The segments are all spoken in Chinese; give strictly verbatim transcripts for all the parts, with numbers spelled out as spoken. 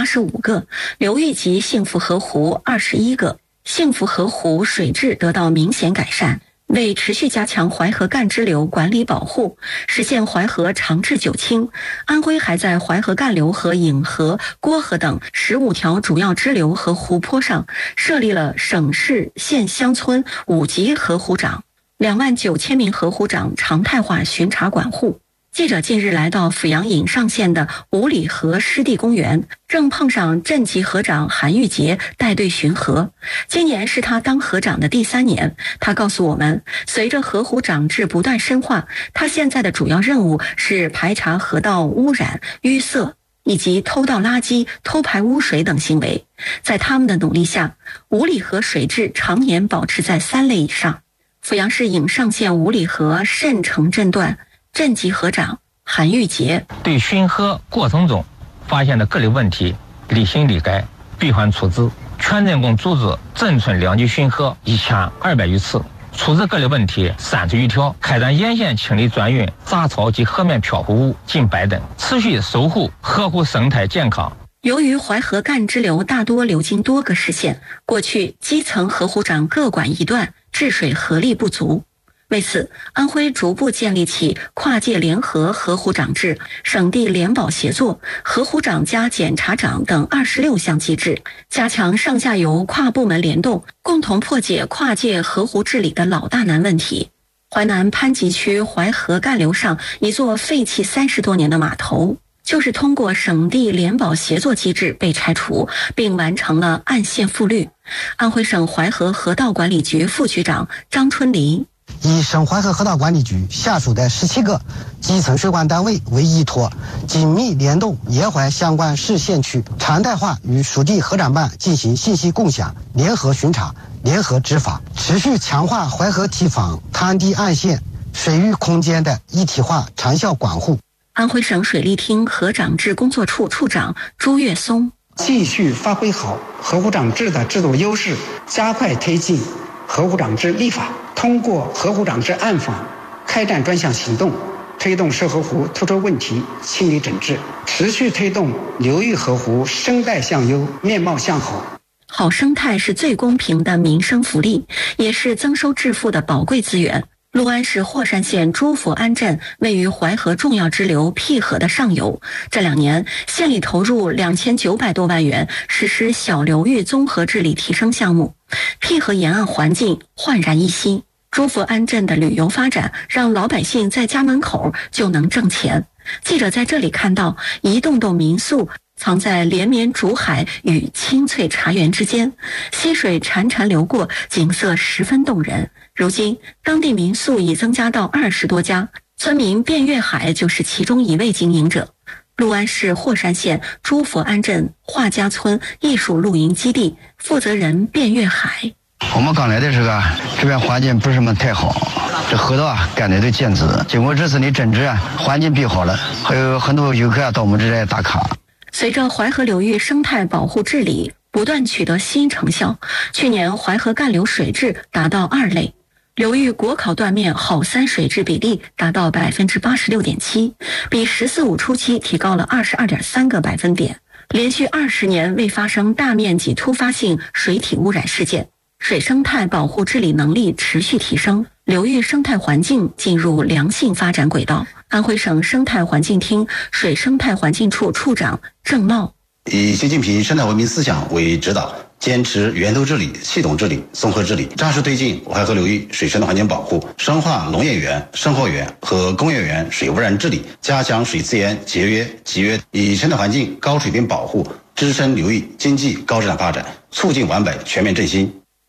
八十五个，流域级幸福河湖二十一个，幸福河湖水质得到明显改善。为持续加强淮河干支流管理保护，实现淮河长治久清，安徽还在淮河干流和颍河、郭河等十五条主要支流和湖泊上设立了省市县乡村五级河湖长，两万九千名河湖长常态化巡查管护。记者近日来到阜阳颍上县的五里河湿地公园，正碰上镇级河长韩玉杰带队巡河。今年是他当河长的第三年，他告诉我们，随着河湖长治不断深化，他现在的主要任务是排查河道污染、淤塞以及偷倒垃圾、偷排污水等行为。在他们的努力下，五里河水质常年保持在三类以上。阜阳市颍上县五里河慎城镇段镇级河长韩玉杰对巡河过程中发现的各类问题理性理改，闭环处置，全镇共组织镇村两级巡河一千二百余次，处置各类问题三十余条，开展沿线清理转运杂草及河面漂浮物近百吨，持续守护河湖生态健康。 由于淮河干支流大多流经多个市县，过去基层河湖长各管一段，治水合力不足。为此，安徽逐步建立起跨界联合河湖长制、省地联保协作、河湖长加检察长等二十六项机制，加强上下游跨部门联动，共同破解跨界河湖治理的老大难问题。淮南潘集区淮河干流上一座废弃三十多年的码头，就是通过省地联保协作机制被拆除，并完成了岸线复绿。安徽省淮河河道管理局副局长张春林以省淮河河道管理局下属的十七个基层水管单位为依托，紧密联动沿淮相关市县区，常态化与属地河长办进行信息共享、联合巡查、联合执法，持续强化淮河堤防、滩堤岸线、水域空间的一体化长效管护。 安徽省水利厅河长制工作处处长朱月松继续发挥好河湖长制的制度优势，加快推进河湖长制立法，通过河湖长制暗访开展专项行动，推动涉河湖突出问题清理整治，持续推动流域河湖生态向优、面貌向好。 好生态是最公平的民生福利，也是增收致富的宝贵资源。六安市霍山县朱佛安镇位于淮河重要支流辟河的上游，这两年县里投入两千九百多万元实施小流域综合治理提升项目，辟河沿岸环境焕然一新。朱佛安镇的旅游发展让老百姓在家门口就能挣钱。记者在这里看到一栋栋民宿藏在连绵竹海与青翠茶园之间，溪水潺潺流过，景色十分动人。如今当地民宿已增加到二十多家，村民卞月海就是其中一位经营者。六安市霍山县朱佛安镇华家村艺术露营基地负责人卞月海， 我们刚来的时候啊，这边环境不是什么太好，这河道啊干的都建直，经过这次的整治啊，环境变好了，还有很多游客啊到我们这来打卡。 随着淮河流域生态保护治理不断取得新成效，去年淮河干流水质达到二类，流域国考断面好三水质比例达到百分之八十六点七，比“十四五”初期提高了二十二点三个百分点，连续二十年未发生大面积突发性水体污染事件，水生态保护治理能力持续提升，流域生态环境进入良性发展轨道。安徽省生态环境厅水生态环境处处长郑茂以习近平生态文明思想为指导，坚持源头治理、系统治理、综合治理，扎实推进淮河流域水生态环境保护，深化农业园、生活园和工业园水污染治理，加强水资源节约集约，以生态环境高水平保护支撑流域经济高质量发展，促进皖北全面振兴。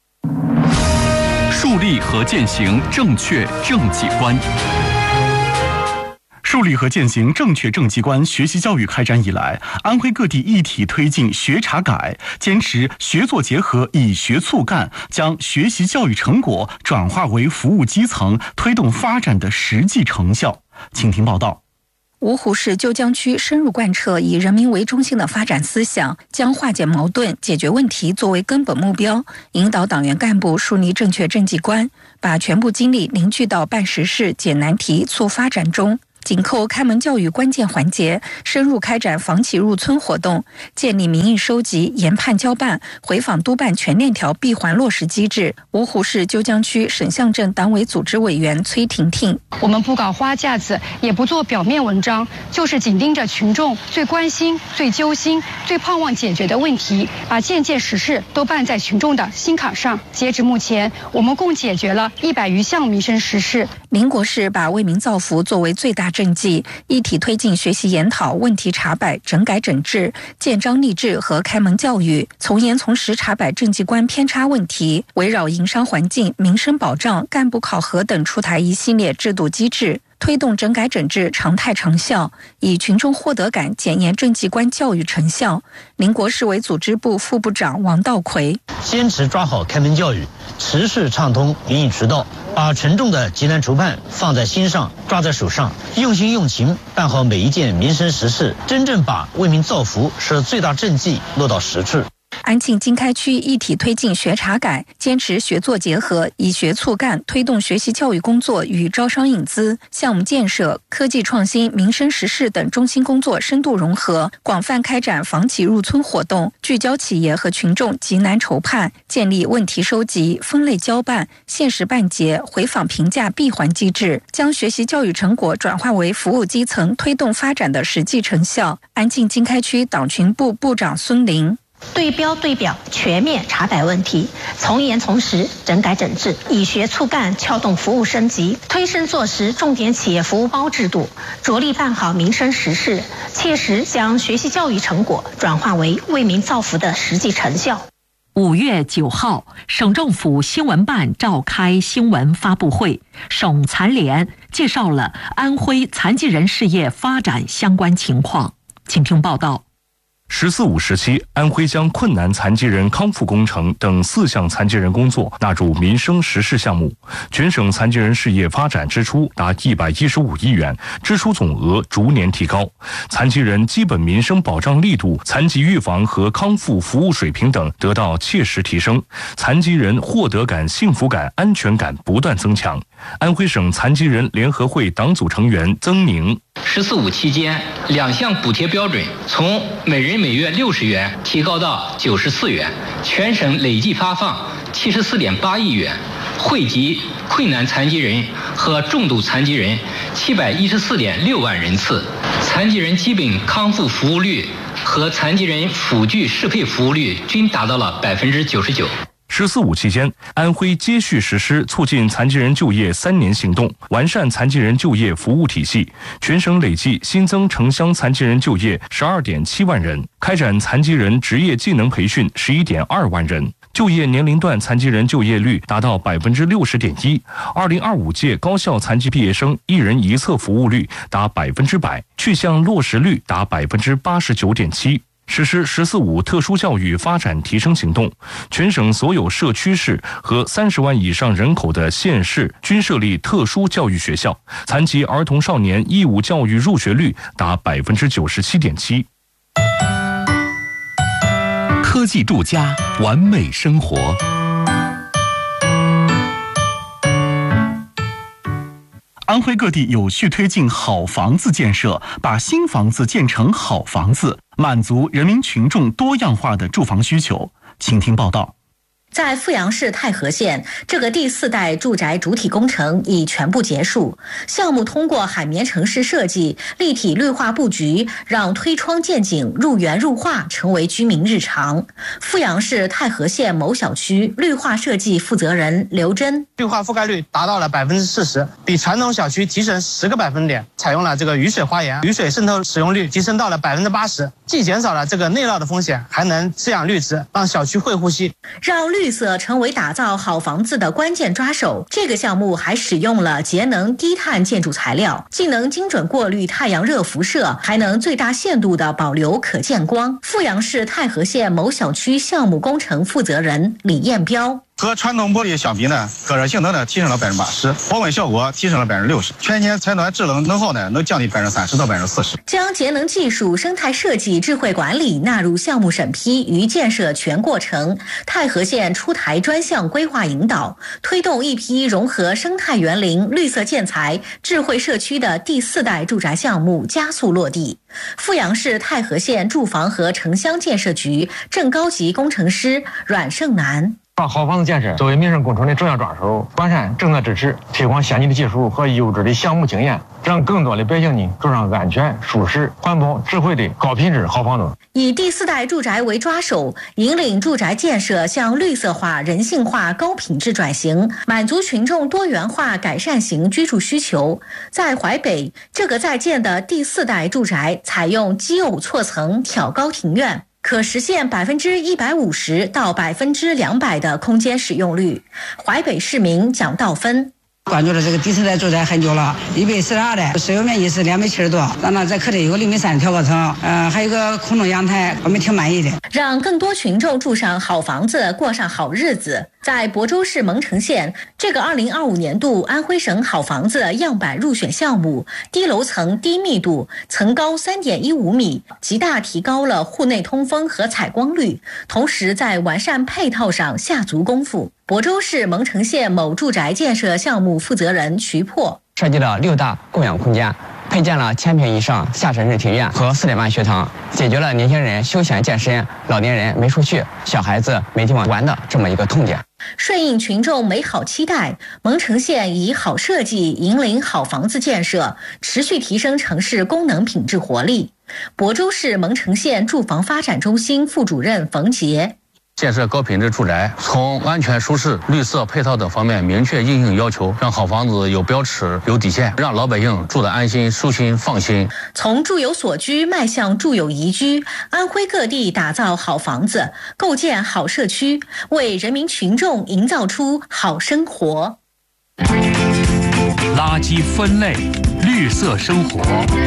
树立和践行正确政绩观。树立和践行正确政绩观学习教育开展以来，安徽各地一体推进学查改，坚持学做结合、以学促干，将学习教育成果转化为服务基层、推动发展的实际成效。请听报道。 芜湖市九江区深入贯彻以人民为中心的发展思想，将化解矛盾、解决问题作为根本目标，引导党员干部树立正确政绩观，把全部精力凝聚到办实事、解难题、促发展中。 紧扣开门教育关键环节，深入开展房企入村活动，建立民意收集、研判交办、回访督办全链条闭环落实机制。芜湖市鸠江区沈巷镇党委组织委员崔婷婷： 我们不搞花架子，也不做表面文章，就是紧盯着群众最关心、最揪心、最盼望解决的问题，把件件实事都办在群众的心坎上。截至目前，我们共解决了一百余项民生实事。 宁国市把为民造福作为最大政绩，一体推进学习研讨、问题查摆、整改整治、建章立制和开门教育，从严从实查摆政绩观偏差问题，围绕营商环境、民生保障、干部考核等出台一系列制度机制，推动整改整治常态成效，以群众获得感检验政绩观教育成效。宁国市委组织部副部长王道奎： 坚持抓好开门教育，持续畅通民意渠道，把群众的急难愁盼放在心上，抓在手上，用心用情办好每一件民生实事，真正把为民造福是最大政绩落到实处。 安庆经开区一体推进学查改，坚持学作结合，以学促干，推动学习教育工作与招商引资、项目建设、科技创新、民生实事等中心工作深度融合，广泛开展房企入村活动，聚焦企业和群众急难愁盼，建立问题收集、分类交办、限时办结、回访评价闭环机制，将学习教育成果转化为服务基层推动发展的实际成效。安庆经开区党群部部长孙林： 对标对表，全面查摆问题，从严从实，整改整治，以学促干，撬动服务升级，推升做实重点企业服务包制度，着力办好民生实事，切实将学习教育成果转化为为民造福的实际成效。 五月九号，省政府新闻办召开新闻发布会，省残联介绍了安徽残疾人事业发展相关情况，请听报道。 十四五时期，安徽将困难残疾人康复工程等四项残疾人工作纳入民生实事项目，全省残疾人事业发展支出达一百一十五亿元，支出总额逐年提高，残疾人基本民生保障力度、残疾预防和康复服务水平等得到切实提升，残疾人获得感、幸福感、安全感不断增强。安徽省残疾人联合会党组成员曾宁： 十四五期间，两项补贴标准从每人每月六十元提高到九十四元，全省累计发放七十四点八亿元，惠及困难残疾人和重度残疾人七百一十四点六万人次，残疾人基本康复服务率和残疾人辅具适配服务率均达到了百分之九十九。 十四五期间，安徽接续实施促进残疾人就业三年行动，完善残疾人就业服务体系，全省累计新增城乡残疾人就业十二点七万人，开展残疾人职业技能培训十一点二万人，就业年龄段残疾人就业率达到百分之六十点一。二零二五届高校残疾毕业生一人一册服务率达百分之百，去向落实率达百分之八十九点七。实施“十四五”特殊教育发展提升行动，全省所有社区市和三十万以上人口的县市均设立特殊教育学校，残疾儿童少年义务教育入学率达百分之九十七点七。 科技住家，完美生活。 安徽各地有序推进好房子建设，把新房子建成好房子，满足人民群众多样化的住房需求。请听报道。 在阜阳市太和县，这个第四代住宅主体工程已全部结束。项目通过海绵城市设计、立体绿化布局，让推窗见景、入园入画成为居民日常。阜阳市太和县某小区绿化设计负责人刘真： 绿化覆盖率达到了百分之四十，比传统小区提升十个百分点。采用了这个雨水花园，雨水渗透使用率提升到了百分之八十，既减少了这个内涝的风险，还能滋养绿植，让小区会呼吸， 让绿色成为打造好房子的关键抓手。这个项目还使用了节能低碳建筑材料，既能精准过滤太阳热辐射，还能最大限度地保留可见光。阜阳市太和县某小区项目工程负责人李彦彪： 和传统玻璃相比呢，隔热性能呢提升了百分之八十，保温效果提升了百分之六十，全年采暖制冷能耗呢能降低百分之三十到百分之四十。 将节能技术、生态设计、智慧管理纳入项目审批与建设全过程，太和县出台专项规划引导，推动一批融合生态园林、绿色建材、智慧社区的第四代住宅项目加速落地。阜阳市太和县住房和城乡建设局正高级工程师阮胜南。 把好房子建设作为民生工程的重要抓手，完善政策支持，推广先进的技术和优质的项目经验，让更多的百姓呢住上安全、舒适、环保、智慧的高品质好房子。 以第四代住宅为抓手，引领住宅建设向绿色化、人性化、高品质转型，满足群众多元化改善型居住需求。在淮北，这个在建的第四代住宅采用基偶错层挑高庭院，可实现百分之一百五十到百分之两百的空间使用率。淮北市民蒋道芬。 关注了这个第四代住宅很久了，一百四十二的，使用面积是两百七十多，咱们在客厅有个六米三的挑高层，呃，还有个空中阳台，我们挺满意的。 让更多群众住上好房子，过上好日子。在亳州市蒙城县，这个二零二五年度安徽省好房子样板入选项目，低楼层低密度，层高 三点一五米，极大提高了户内通风和采光率，同时在完善配套上下足功夫。亳州市蒙城县某住宅建设项目负责人徐破， 设计了六大共享空间，配建了千平以上下沉式庭院和四点半学堂，解决了年轻人休闲健身、老年人没处去、小孩子没地方玩的这么一个痛点。 顺应群众美好期待，蒙城县以好设计引领好房子建设，持续提升城市功能品质活力。亳州市蒙城县住房发展中心副主任冯杰。 建设高品质住宅，从安全舒适、绿色配套等方面明确硬性要求，让好房子有标尺、有底线，让老百姓住得安心、舒心、放心。 从住有所居迈向住有宜居，安徽各地打造好房子，构建好社区，为人民群众营造出好生活。 垃圾分类，绿色生活。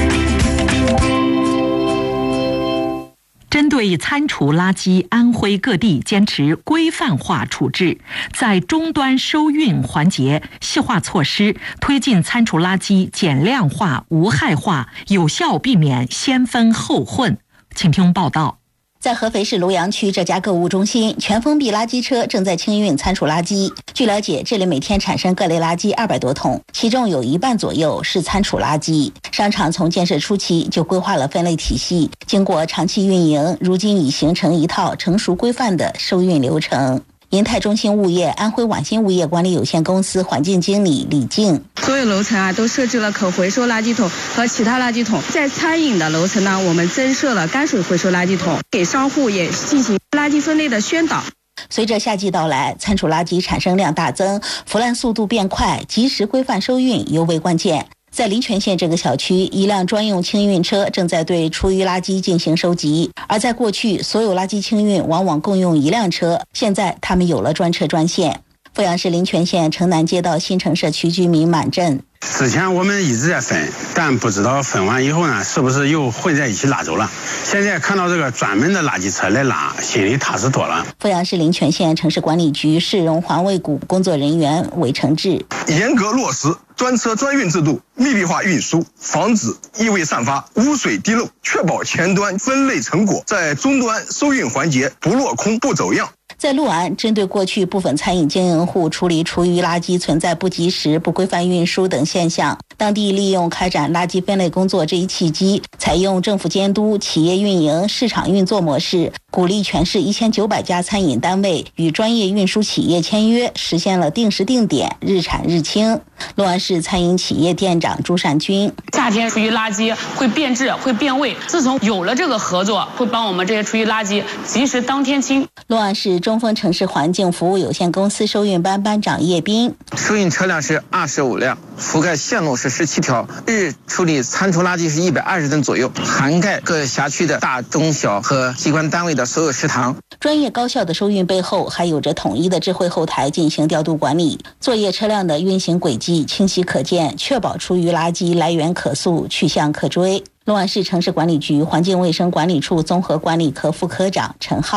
针对餐厨垃圾，安徽各地坚持规范化处置，在终端收运环节细化措施，推进餐厨垃圾减量化、无害化，有效避免先分后混。请听报道。 在合肥市庐阳区这家购物中心，全封闭垃圾车正在清运餐厨垃圾。据了解，这里每天产生各类垃圾二百多桶，其中有一半左右是餐厨垃圾。商场从建设初期就规划了分类体系，经过长期运营，如今已形成一套成熟规范的收运流程。银泰中心物业安徽皖新物业管理有限公司环境经理李静， 所有楼层啊都设置了可回收垃圾桶和其他垃圾桶。在餐饮的楼层呢，我们增设了干水回收垃圾桶，给商户也进行垃圾分类的宣导。 随着夏季到来，餐厨垃圾产生量大增，腐烂速度变快，及时规范收运尤为关键。在临泉县这个小区，一辆专用清运车正在对厨余垃圾进行收集。而在过去，所有垃圾清运往往共用一辆车，现在他们有了专车专线。阜阳市临泉县城南街道新城社区居民满镇， 之前我们一直在分，但不知道分完以后呢，是不是又混在一起拉走了。现在看到这个专门的垃圾车来拉，心里踏实多了。 阜阳市临泉县城市管理局市容环卫股工作人员韦承志， 严格落实专车专运制度，密闭化运输，防止异味散发、污水滴漏，确保前端分类成果在终端收运环节不落空、不走样。 在六安，针对过去部分餐饮经营户处理厨余垃圾存在不及时、不规范运输等现象，当地利用开展垃圾分类工作这一契机，采用政府监督、企业运营、市场运作模式，鼓励全市一千九百家餐饮单位与专业运输企业签约，实现了定时定点、日产日清。六安市餐饮企业店长朱善军， 夏天厨余垃圾会变质、会变味，自从有了这个合作，会帮我们这些厨余垃圾及时当天清。 六安市中丰城市环境服务有限公司收运班班长叶斌， 收运车辆是二十五辆，覆盖线路是十七条，日处理餐厨垃圾是一百二十吨左右，涵盖各辖区的大中小和机关单位的所有食堂。 专业高效的收运背后，还有着统一的智慧后台进行调度管理，作业车辆的运行轨迹清晰可见，确保厨余垃圾来源可溯、去向可追。六安市城市管理局环境卫生管理处综合管理科副科长陈浩，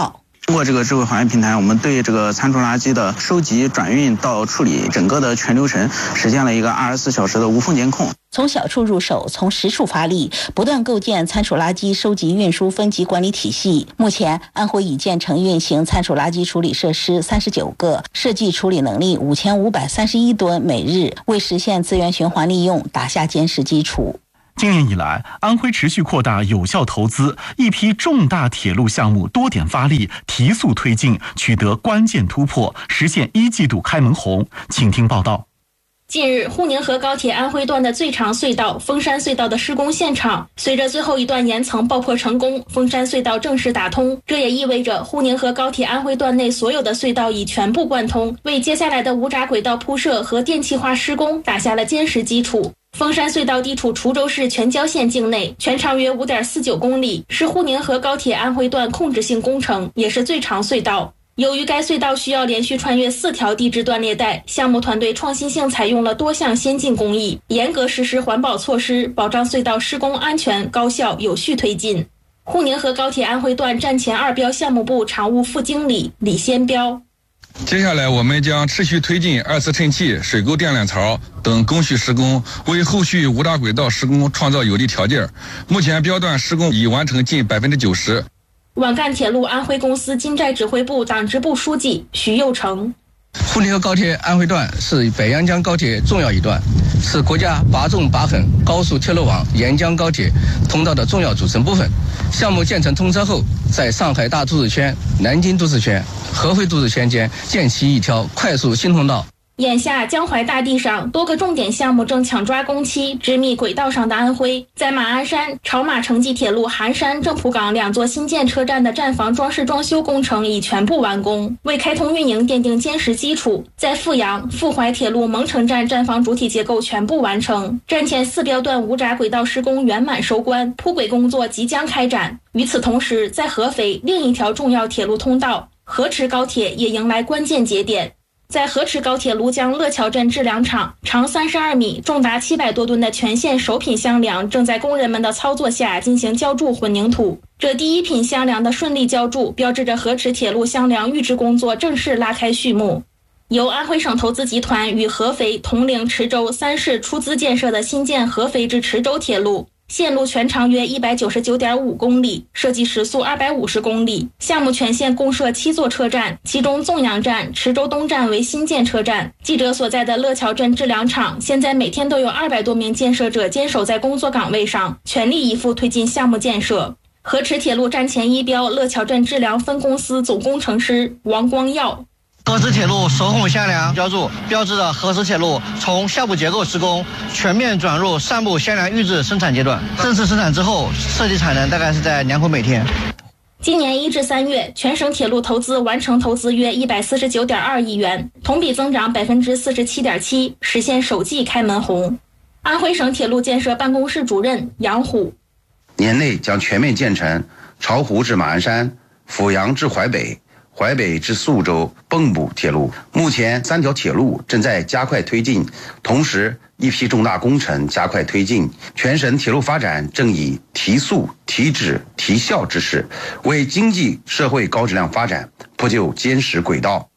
通过这个智慧环境平台，我们对这个餐厨垃圾的收集、转运到处理整个的全流程实现了一个二十四小时的无缝监控。 从小处入手，从实处发力，不断构建餐厨垃圾收集、运输、分级管理体系。目前，安徽已建成运行餐厨垃圾处理设施三十九个，设计处理能力五千五百三十一吨每日，为实现资源循环利用打下坚实基础。 今年以来，安徽持续扩大有效投资，一批重大铁路项目多点发力，提速推进，取得关键突破，实现一季度开门红。请听报道。 近日，沪宁河高铁安徽段的最长隧道封山隧道的施工现场，随着最后一段岩层爆破成功，封山隧道正式打通。这也意味着沪宁河高铁安徽段内所有的隧道已全部贯通，为接下来的无闸轨道铺设和电气化施工打下了坚实基础。封山隧道地处滁州市全椒县境内，全长约 五点四九公里，是沪宁河高铁安徽段控制性工程，也是最长隧道。由于该隧道需要连续穿越四条地质断裂带，项目团队创新性采用了多项先进工艺，严格实施环保措施，保障隧道施工安全、高效、有序推进。沪宁河高铁安徽段站前二标项目部常务副经理李先彪。 接下来我们将持续推进二次衬砌、水沟电缆槽等工序施工，为后续无闸轨道施工创造有利条件。目前标段施工已完成近百分之九十。 皖赣铁路安徽公司金寨指挥部党支部书记徐佑成。 沪宁河高铁安徽段是北阳江高铁重要一段，是国家拔重拔狠高速铁路网沿江高铁通道的重要组成部分。项目建成通车后，在上海大都市圈、南京都市圈、合肥都市圈间建起一条快速新通道。 眼下，江淮大地上多个重点项目正抢抓工期，直觅轨道上的安徽。在马鞍山、朝马城际铁路含山、郑浦港两座新建车站的站房装饰装修工程已全部完工，为开通运营奠定坚实基础。在阜阳、阜淮铁路蒙城站站房主体结构全部完成，站前四标段无闸轨道施工圆满收官，铺轨工作即将开展。与此同时，在合肥另一条重要铁路通道河池高铁也迎来关键节点。在河池高铁庐江乐桥镇制梁厂，长三十二米、重达七百多吨的全线首品箱梁正在工人们的操作下进行浇筑混凝土。这第一品箱梁的顺利浇筑，标志着河池铁路箱梁预制工作正式拉开序幕。由安徽省投资集团与合肥、铜陵、池州三市出资建设的新建合肥至池州铁路，线路全长约 一百九十九点五公里，设计时速二百五十公里。项目全线共设七座车站，其中纵阳站、池州东站为新建车站。记者所在的乐桥镇制梁厂，现在每天都有二百多名建设者坚守在工作岗位上，全力以赴推进项目建设。河池铁路站前一标乐桥镇制梁分公司总工程师王光耀。 河池铁路首孔箱梁浇筑，标志着河池铁路从下部结构施工全面转入上部箱梁预制生产阶段。正式生产之后，设计产能大概是在两口每天。 今年一至三月，全省铁路投资完成投资约一百四十九点二亿元，同比增长百分之四十七点七，实现首季开门红。安徽省铁路建设办公室主任杨虎。 年内将全面建成巢湖至马鞍山、阜阳至淮北、淮北至宿州、蚌埠铁路。目前三条铁路正在加快推进，同时一批重大工程加快推进，全省铁路发展正以提速、提质、提效之势，为经济社会高质量发展铺就坚实轨道。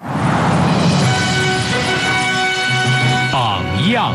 榜样。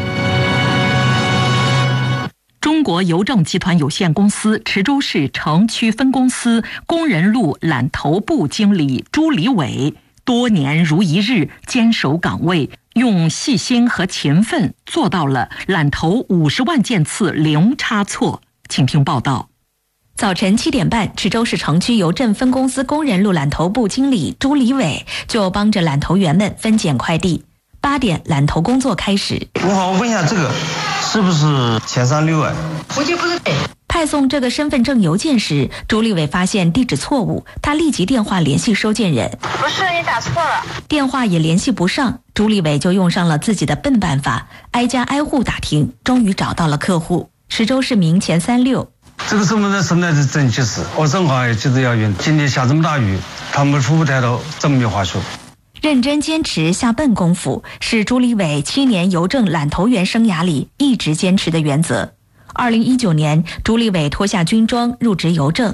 中国邮政集团有限公司池州市城区分公司工人路揽头部经理朱立伟，多年如一日坚守岗位，用细心和勤奋做到了揽头五十万件次零差错。请听报道。 早晨七点半，池州市城区邮政分公司工人路揽头部经理朱立伟就帮着揽头员们分拣快递。八点，揽头工作开始。 你好，我问一下这个是不是前三六啊？ 我就不是。派送这个身份证邮件时，朱立伟发现地址错误，他立即电话联系收件人。 不是，你打错了。 电话也联系不上，朱立伟就用上了自己的笨办法，挨家挨户打听，终于找到了客户，池州市民前三六。 这个身份证现在是正七十，我正好也急着要用。今天下这么大雨，他们服务态度真没话说。 认真坚持下笨功夫是朱立伟七年邮政揽头员生涯里一直坚持的原则。二零一九年，朱立伟脱下军装入职邮政，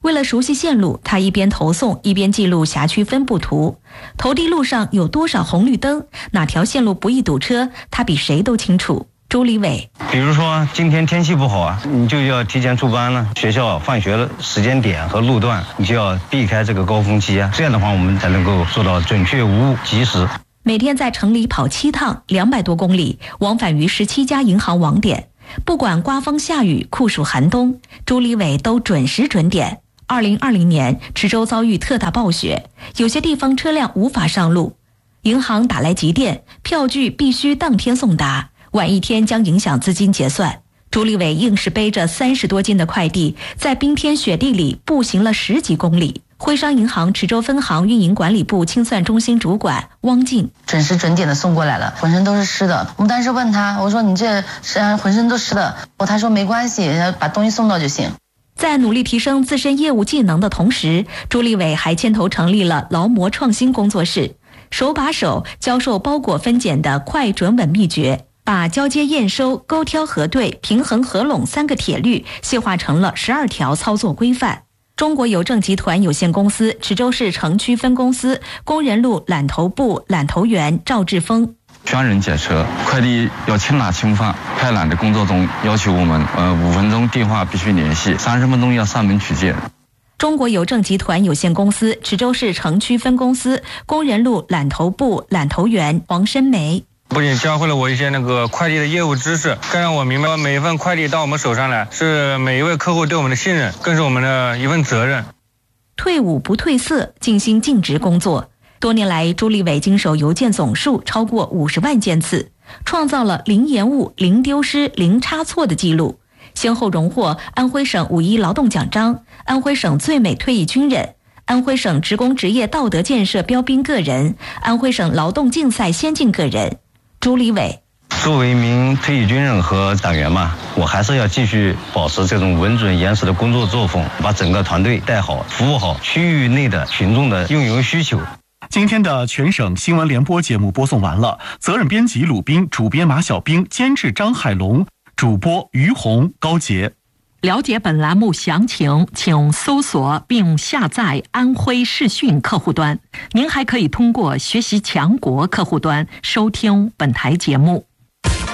为了熟悉线路，他一边投送一边记录辖区分布图。投递路上有多少红绿灯，哪条线路不易堵车，他比谁都清楚。朱立伟， 比如说今天天气不好啊，你就要提前出班了，学校放学的时间点和路段，你就要避开这个高峰期啊，这样的话我们才能够做到准确无误及时。 每天在城里跑七趟，两百多公里，往返于十七家银行网点。不管刮风下雨、酷暑寒冬，朱立伟都准时准点。二零二零年，池州遭遇特大暴雪，有些地方车辆无法上路，银行打来急电，票据必须当天送达，晚一天将影响资金结算。朱立伟硬是背着三十多斤的快递，在冰天雪地里步行了十几公里。徽商银行池州分行运营管理部清算中心主管汪静， 准时准点的送过来了，浑身都是湿的。我们当时问他，我说你这是浑身都湿的，他说没关系，把东西送到就行。 在努力提升自身业务技能的同时，朱立伟还牵头成立了劳模创新工作室，手把手教授包裹分拣的快准稳秘诀，把交接验收、勾挑核对、平衡合拢三个铁律细化成了十二条操作规范。中国邮政集团有限公司池州市城区分公司工人路揽头部揽头员赵志峰， 专人检车，快递要轻拿轻放。派揽的工作中要求我们，呃，五分钟电话必须联系，三十分钟要上门取件。 中国邮政集团有限公司池州市城区分公司工人路揽头部揽头员黄申梅， 不仅教会了我一些那个快递的业务知识，更让我明白每一份快递到我们手上来是每一位客户对我们的信任，更是我们的一份责任。 退伍不褪色，尽心尽职工作。多年来，朱立伟经手邮件总数超过五十万件次，创造了零延误、零丢失、零差错的记录，先后荣获安徽省五一劳动奖章、安徽省最美退役军人、安徽省职工职业道德建设标兵个人、安徽省劳动竞赛先进个人。朱立伟， 作为一名退役军人和党员嘛，我还是要继续保持这种稳准严实的工作作风，把整个团队带好，服务好区域内的群众的用邮需求。 今天的全省新闻联播节目播送完了，责任编辑鲁斌，主编马小兵，监制张海龙，主播于红、高杰。 了解本栏目详情，请搜索并下载安徽视讯客户端。您还可以通过学习强国客户端收听本台节目。